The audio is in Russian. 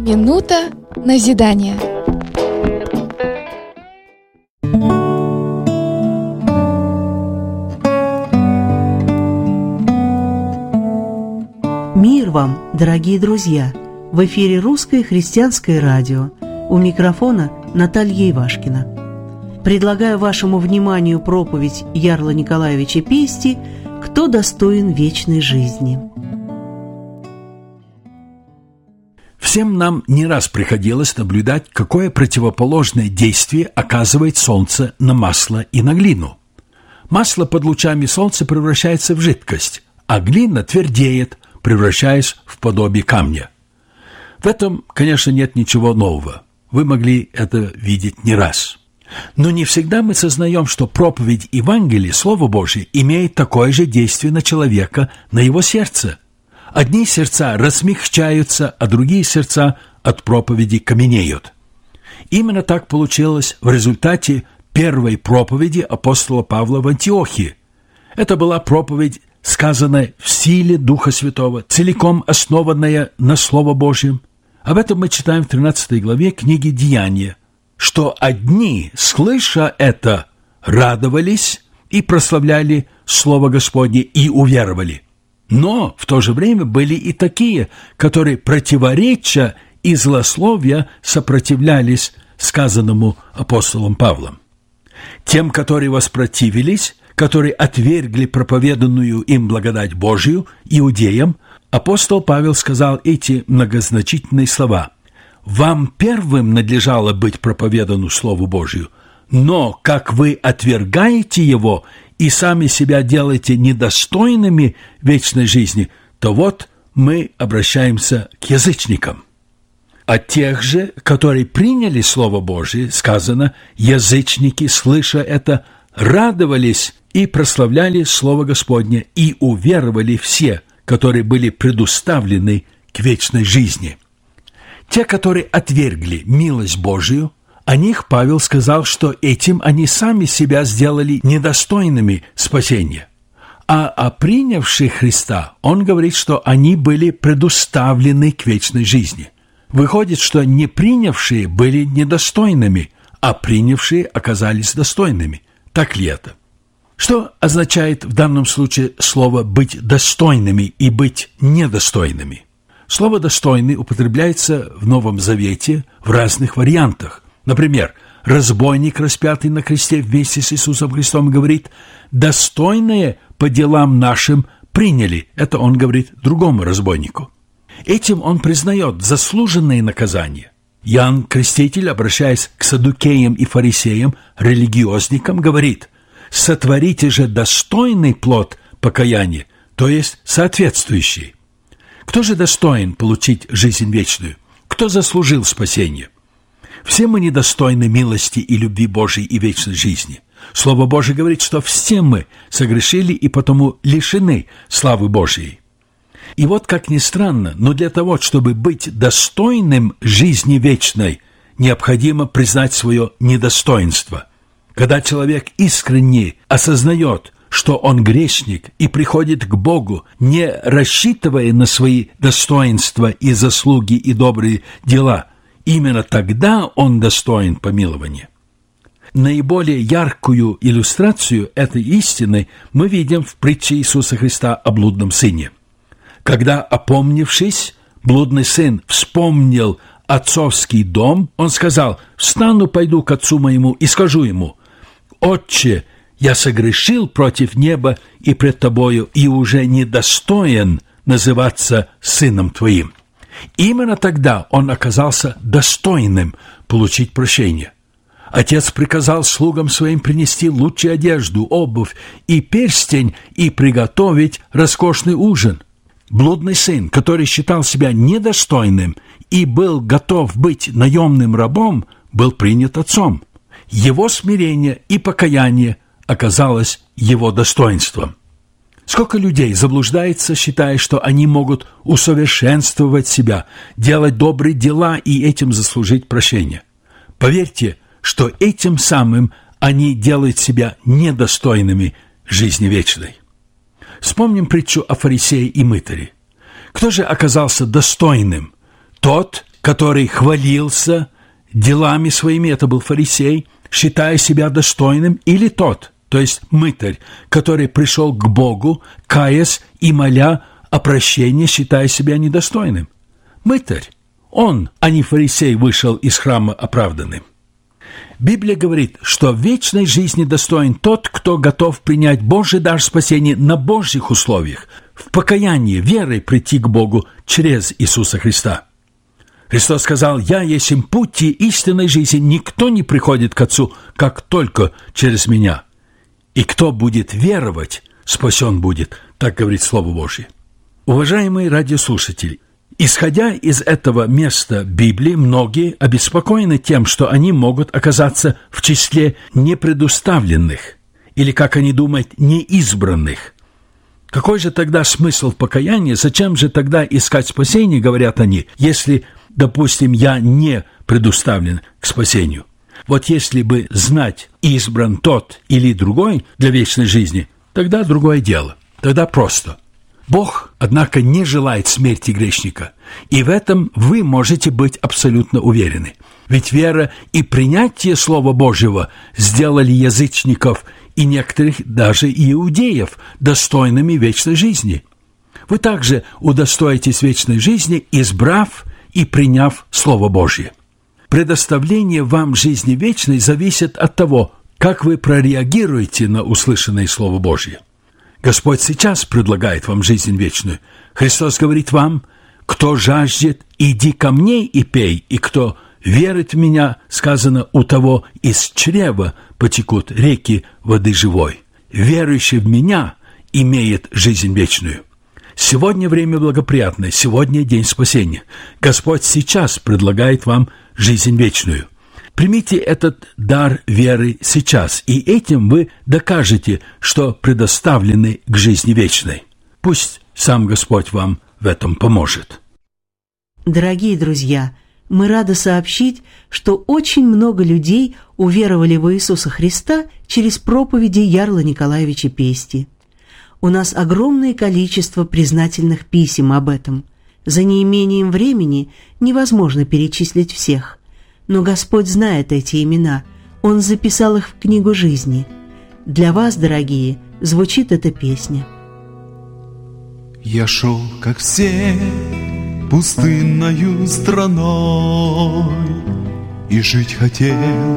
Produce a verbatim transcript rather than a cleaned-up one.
Минута назидания. Мир вам, дорогие друзья! В эфире Русское христианское радио. У микрофона Наталья Ивашкина. Предлагаю вашему вниманию проповедь Ярла Николаевича Пести «Кто достоин вечной жизни». Всем нам не раз приходилось наблюдать, какое противоположное действие оказывает солнце на масло и на глину. Масло под лучами солнца превращается в жидкость, а глина твердеет, превращаясь в подобие камня. В этом, конечно, нет ничего нового. Вы могли это видеть не раз. Но не всегда мы сознаем, что проповедь Евангелия, Слово Божие, имеет такое же действие на человека, на его сердце. Одни сердца размягчаются, а другие сердца от проповеди каменеют. Именно так получилось в результате первой проповеди апостола Павла в Антиохии. Это была проповедь, сказанная в силе Духа Святого, целиком основанная на Слово Божьем. Об этом мы читаем в тринадцатой главе книги «Деяния», что одни, слыша это, радовались и прославляли Слово Господне и уверовали. Но в то же время были и такие, которые, противореча и злословия, сопротивлялись сказанному апостолом Павлом. Тем, которые воспротивились, которые отвергли проповеданную им благодать Божию, иудеям, апостол Павел сказал эти многозначительные слова: «Вам первым надлежало быть проповедану Слову Божию, но как вы отвергаете его и сами себя делаете недостойными вечной жизни, то вот мы обращаемся к язычникам». О тех же, которые приняли Слово Божие, сказано: «Язычники, слыша это, радовались и прославляли Слово Господне, и уверовали все, которые были предуставлены к вечной жизни». Те, которые отвергли милость Божию, о них Павел сказал, что этим они сами себя сделали недостойными спасения. А о принявших Христа он говорит, что они были предуставлены к вечной жизни. Выходит, что не принявшие были недостойными, а принявшие оказались достойными. Так ли это? Что означает в данном случае слово «быть достойными» и «быть недостойными»? Слово «достойный» употребляется в Новом Завете в разных вариантах. Например, разбойник, распятый на кресте вместе с Иисусом Христом, говорит: «Достойные по делам нашим приняли». Это он говорит другому разбойнику. Этим он признает заслуженные наказания. Иоанн Креститель, обращаясь к саддукеям и фарисеям, религиозникам, говорит: «Сотворите же достойный плод покаяния», то есть соответствующий. Кто же достоин получить жизнь вечную? Кто заслужил спасение? Все мы недостойны милости и любви Божией и вечной жизни. Слово Божие говорит, что все мы согрешили и потому лишены славы Божией. И вот, как ни странно, но для того, чтобы быть достойным жизни вечной, необходимо признать свое недостоинство. Когда человек искренне осознает, что он грешник и приходит к Богу, не рассчитывая на свои достоинства и заслуги и добрые дела, именно тогда он достоин помилования. Наиболее яркую иллюстрацию этой истины мы видим в притче Иисуса Христа о блудном сыне. Когда, опомнившись, блудный сын вспомнил отцовский дом, он сказал: «Встану, пойду к отцу моему и скажу ему: Отче, я согрешил против неба и пред тобою, и уже недостоин называться сыном твоим». Именно тогда он оказался достойным получить прощение. Отец приказал слугам своим принести лучшую одежду, обувь и перстень и приготовить роскошный ужин. Блудный сын, который считал себя недостойным и был готов быть наемным рабом, был принят отцом. Его смирение и покаяние оказалось его достоинством. Сколько людей заблуждается, считая, что они могут усовершенствовать себя, делать добрые дела и этим заслужить прощение. Поверьте, что этим самым они делают себя недостойными жизни вечной. Вспомним притчу о фарисее и мытаре. Кто же оказался достойным? Тот, который хвалился делами своими, это был фарисей, считая себя достойным, или тот, то есть мытарь, который пришел к Богу, каясь и моля о прощении, считая себя недостойным? Мытарь, он, а не фарисей, вышел из храма оправданным. Библия говорит, что в вечной жизни достоин тот, кто готов принять Божий дар спасения на Божьих условиях, в покаянии, верой прийти к Богу через Иисуса Христа. Христос сказал: «Я есть путь и истинной жизни, никто не приходит к Отцу, как только через Меня. И кто будет веровать, спасен будет», так говорит Слово Божье. Уважаемые радиослушатели, исходя из этого места Библии, многие обеспокоены тем, что они могут оказаться в числе непредуставленных, или, как они думают, неизбранных. Какой же тогда смысл покаяния? Зачем же тогда искать спасение, говорят они, если, допустим, я не предуставлен к спасению? Вот если бы знать, избран тот или другой для вечной жизни, тогда другое дело, тогда просто. Бог, однако, не желает смерти грешника, и в этом вы можете быть абсолютно уверены. Ведь вера и принятие Слова Божьего сделали язычников и некоторых даже иудеев достойными вечной жизни. Вы также удостоитесь вечной жизни, избрав и приняв Слово Божье. Предоставление вам жизни вечной зависит от того, как вы прореагируете на услышанное Слово Божье. Господь сейчас предлагает вам жизнь вечную. Христос говорит вам: «Кто жаждет, иди ко мне и пей, и кто верит в Меня, сказано, у того из чрева потекут реки воды живой. Верующий в Меня имеет жизнь вечную». Сегодня время благоприятное, сегодня день спасения. Господь сейчас предлагает вам жизнь вечную. Примите этот дар веры сейчас, и этим вы докажете, что предоставлены к жизни вечной. Пусть сам Господь вам в этом поможет. Дорогие друзья, мы рады сообщить, что очень много людей уверовали в Иисуса Христа через проповеди Ярла Николаевича Пести. У нас огромное количество признательных писем об этом. За неимением времени невозможно перечислить всех. Но Господь знает эти имена, Он записал их в книгу жизни. Для вас, дорогие, звучит эта песня. Я шел, как все, пустынною страной, и жить хотел